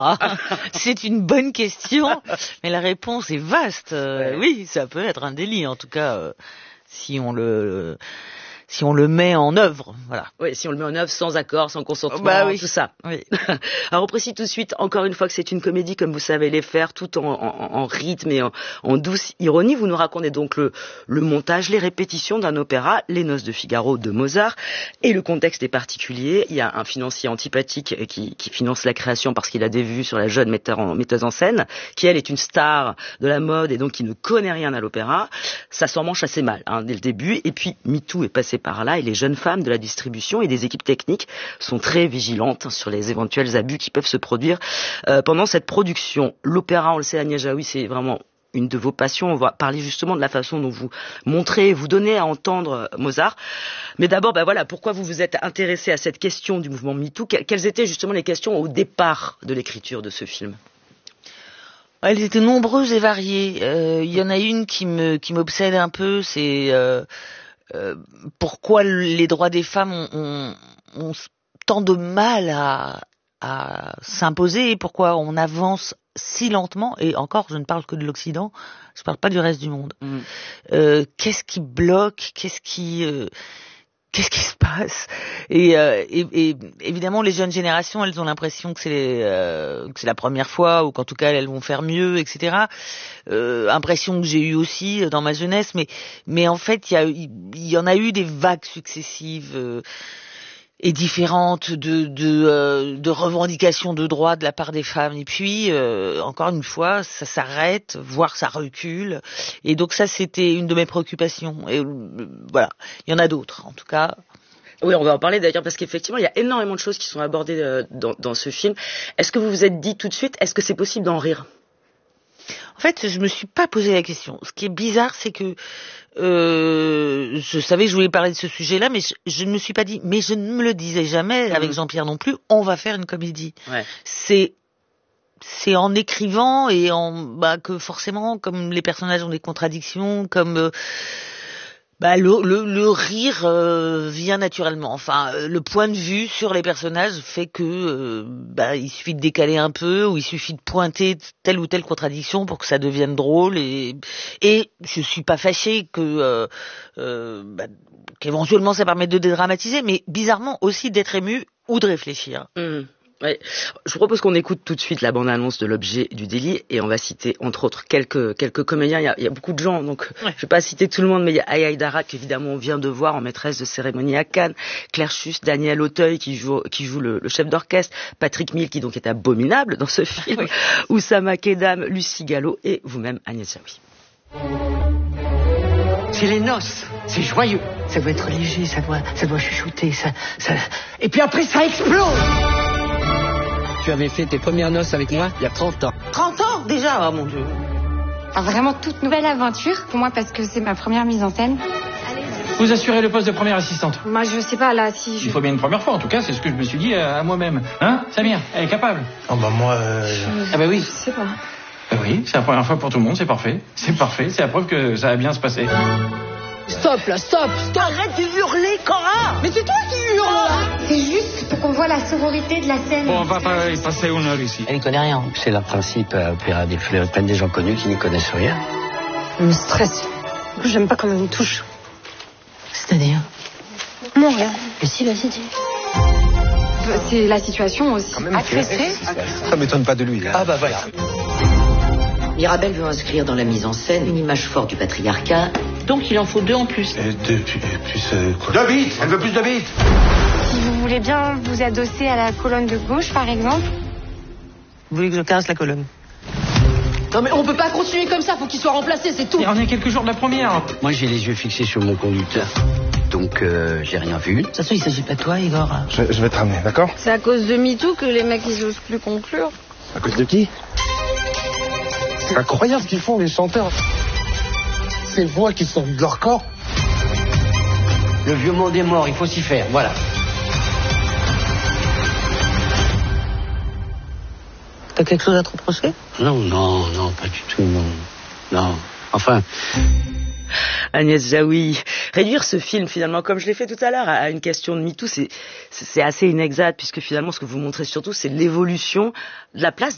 C'est une bonne question, mais la réponse est vaste. Oui, ça peut être un délit, en tout cas, si on le met en œuvre, voilà. Oui, si on le met en œuvre sans accord, sans consentement, oui. tout ça. Oui. Alors on précise tout de suite, encore une fois, que c'est une comédie comme vous savez les faire, tout en rythme et en douce ironie. Vous nous racontez donc le montage, les répétitions d'un opéra, Les Noces de Figaro de Mozart, et le contexte est particulier. Il y a un financier antipathique qui finance la création parce qu'il a des vues sur la jeune metteuse en scène, qui elle est une star de la mode et donc qui ne connaît rien à l'opéra. Ça s'en mange assez mal dès le début. Et puis MeToo est passé par là et les jeunes femmes de la distribution et des équipes techniques sont très vigilantes sur les éventuels abus qui peuvent se produire pendant cette production. L'opéra, on le sait, Agnès Jaoui, c'est vraiment une de vos passions. On va parler justement de la façon dont vous montrez, vous donnez à entendre Mozart. Mais d'abord, pourquoi vous vous êtes intéressé à cette question du mouvement MeToo? Quelles étaient justement les questions au départ de l'écriture de ce film? Elles étaient nombreuses et variées. Il y en a une qui m'obsède un peu, c'est pourquoi les droits des femmes ont tant de mal à s'imposer, pourquoi on avance si lentement, et encore je ne parle que de l'Occident, je ne parle pas du reste du monde. Qu'est-ce qui bloque, qu'est-ce qui se passe? Et évidemment, les jeunes générations, elles ont l'impression que c'est la première fois, ou qu'en tout cas elles vont faire mieux, etc. Impression que j'ai eue aussi dans ma jeunesse, mais en fait, il y en a eu des vagues successives et différentes de revendications de droits de la part des femmes. Et puis, encore une fois, ça s'arrête, voire ça recule. Et donc ça, c'était une de mes préoccupations. Et voilà, il y en a d'autres, en tout cas. Oui, on va en parler d'ailleurs parce qu'effectivement, il y a énormément de choses qui sont abordées dans ce film. Est-ce que vous vous êtes dit tout de suite, est-ce que c'est possible d'en rire? En fait, je me suis pas posé la question. Ce qui est bizarre, c'est que je savais que je voulais parler de ce sujet-là, mais je ne me suis pas dit, mais je ne me le disais jamais, avec Jean-Pierre non plus, on va faire une comédie. Ouais. C'est en écrivant et que forcément, comme les personnages ont des contradictions, comme le rire vient naturellement. Enfin, le point de vue sur les personnages fait que il suffit de décaler un peu, ou il suffit de pointer telle ou telle contradiction pour que ça devienne drôle. Et je suis pas fâchée qu'éventuellement ça permette de dédramatiser, mais bizarrement aussi d'être ému ou de réfléchir. Ouais. Je vous propose qu'on écoute tout de suite la bande-annonce de L'Objet du délit et on va citer entre autres quelques comédiens. Il y a beaucoup de gens, donc je vais pas citer tout le monde, mais il y a Aya Dara qu'évidemment on vient de voir en maîtresse de cérémonie à Cannes, Claire Schuss, Daniel Auteuil qui joue le chef d'orchestre, Patrick Mille qui donc est abominable dans ce film, Oussama Kedam, Lucie Gallo et vous-même Agnès Jaoui. C'est les noces, c'est joyeux. Ça doit être léger, ça doit chuchoter, ça... Et puis après ça explose. Tu avais fait tes premières noces avec moi il y a 30 ans. 30 ans déjà? Oh mon Dieu. Alors vraiment toute nouvelle aventure pour moi parce que c'est ma première mise en scène. Vous assurez le poste de première assistante? Moi je sais pas là si... Il faut bien une première fois en tout cas, c'est ce que je me suis dit à moi-même. Hein Samir, elle est capable? Oh bah moi... Ah bah oui. Je sais pas. Oui, c'est la première fois pour tout le monde, c'est parfait. C'est parfait, c'est la preuve que ça va bien se passer. Stop là, stop. Arrête de hurler, Cora. Mais c'est toi qui hurles là. C'est juste pour qu'on voit la sororité de la scène. Bon, on va pas y passer une heure ici. Elle ne connaît rien. C'est le principe à Opéra des Fleurs. Plein des gens connus qui n'y connaissent rien. Je me stresse. J'aime pas quand on me touche. C'est-à-dire? Non, rien. Mais si, vas-y, dis. C'est la situation aussi. Agressée. Ça m'étonne pas de lui. Là. Ah bah voilà. Mirabel veut inscrire dans la mise en scène une image forte du patriarcat, donc il en faut 2 en plus. Quoi? 2 bits. Elle veut plus de bits. Si vous voulez bien vous adosser à la colonne de gauche, par exemple. Vous voulez que je caresse la colonne? Non mais on peut pas continuer comme ça, faut qu'il soit remplacé, c'est tout. Et on est quelques jours de la première. Moi j'ai les yeux fixés sur mon conducteur, donc j'ai rien vu. De toute façon il s'agit pas de toi, Igor. Je vais te ramener, d'accord? C'est à cause de MeToo que les mecs ils osent plus conclure. À cause de qui? C'est incroyable ce qu'ils font les chanteurs. Ces voix qui sortent de leur corps. Le vieux monde est mort, il faut s'y faire, voilà. T'as quelque chose à te reprocher? Non, pas du tout, non. Enfin... Agnès Jaoui, réduire ce film finalement, comme je l'ai fait tout à l'heure, à une question de MeToo, c'est assez inexact puisque finalement ce que vous montrez surtout c'est l'évolution de la place